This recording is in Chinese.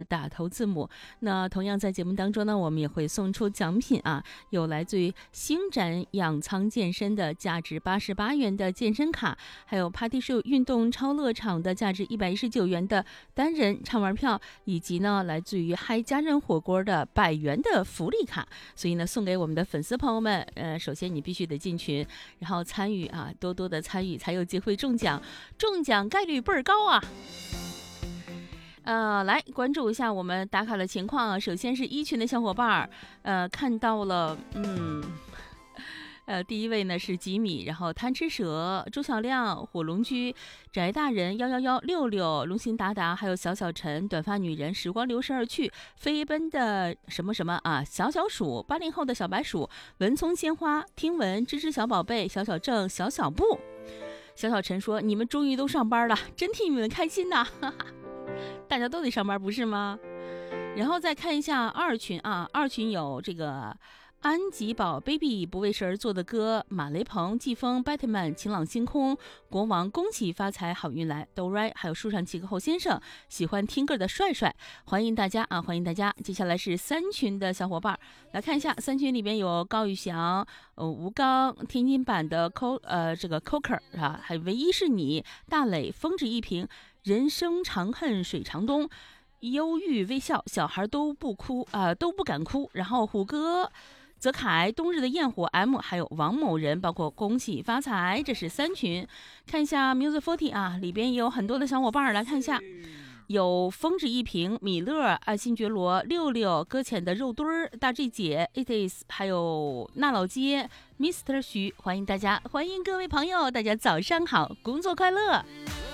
打头字母。那同样在节目当中呢，我们也会送出奖品啊，有来自于星展养仓健身的价值88元的健身卡，还有帕蒂树运动超乐场的价值119元的单人畅玩票，以及呢来自于嗨家人火锅的100元的福利卡。所以呢，送给我们的粉丝朋友们，首先你必须得进群，然后参与啊，多多的参与才有机会中奖，中奖概率倍儿高啊！来关注一下我们打卡的情况啊。首先是一群的小伙伴看到了，第一位呢是吉米，然后贪吃蛇、朱小亮、火龙居、翟大人、11166、龙行达达，还有小小陈、短发女人、时光流逝而去、飞奔的什么什么啊、小小鼠、80后的小白鼠、文葱鲜花、听闻、芝芝小宝贝、小小正、小小布。小小陈说：“你们终于都上班了，真替你们开心呐！”哈哈，大家都得上班不是吗？然后再看一下二群啊，二群有这个安吉宝 baby 不为事而作的歌，马雷鹏、季风、Batman、晴朗星空、国王恭喜发财好运来，哆瑞，还有树上七个后先生，喜欢听歌的帅帅，欢迎大家啊，欢迎大家。接下来是三群的小伙伴，来看一下三群里边有高宇翔、吴刚、天津版的这个 Coker 啊，还有唯一是你、大磊、风止一平、人生长恨水长东、忧郁微笑，小孩都不哭都不敢哭。然后虎哥、泽凯、冬日的焰火 M， 还有王某人，包括恭喜发财，这是三群。看一下 Music 40啊，里边也有很多的小伙伴，来看一下，有风止一平、米勒、爱新觉罗、六六、搁浅的肉墩儿、大 G 姐、It is， 还有那老街、Mr 徐，欢迎大家，欢迎各位朋友，大家早上好，工作快乐。